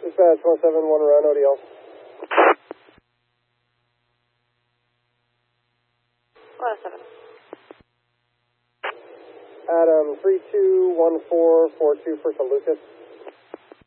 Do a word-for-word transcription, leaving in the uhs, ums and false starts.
Dispatch one seven one around O D L. one oh seven. Adam three two one four four two for Saint Lucas.